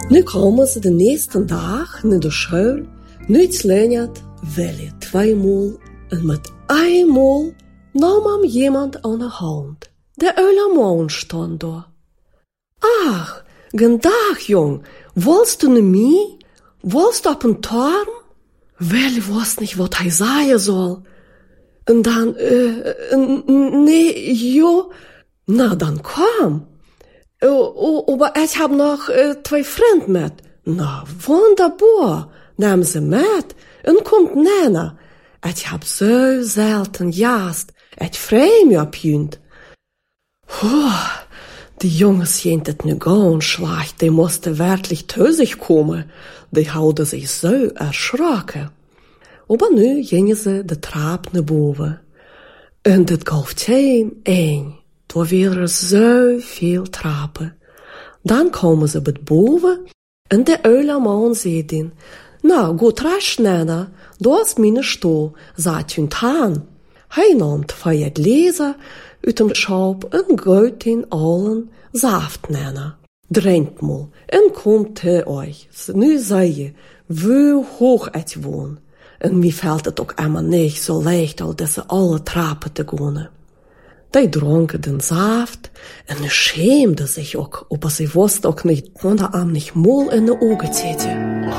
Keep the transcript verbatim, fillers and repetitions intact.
Nu komen ze de nächsten dag naar de school. Nu het leernet wel je tweemaal en met eenmaal nam hem iemand aan de hand. De Uilermaan stond daar. Ach, gendag jong, willst du niet mee? Willst du op een Turm? Wel, ich wusste nicht, wat hij zeggen soll. En dan, uh, nee, jo, na dan kom. Uh, aber ich hab noch uh, zwei Freunde mit. Na, wunderbar, nehmen sie mit und kommt näher. Ich hab so selten jast. Ich freu mich op junt. Puh, die Jungs sind het nu ganz schlecht. Die mussten wirklich zu sich kommen. Die hadden sich so erschrocken. Aber nu gingen ze de trap naar boven. En het gaf geen een. Er waren zo veel trappen. Dan komen ze bij boven en de Uilermaan zei dan, nou, goed rasch sneller, dat is mijn stoel, zat hun aan. Hij nam twee gläser uit de schap en gooit in allen saft nemen. Drink mal en kom te euch. Nu zei je, hoe hoog het woont. En mir fällt het ook immer nicht so leicht, al deze alle trappen te gaan. Die dronken den Saft en schämde sich auch, aber sie wusste auch nicht, wann er am nicht mal in de ogen zette.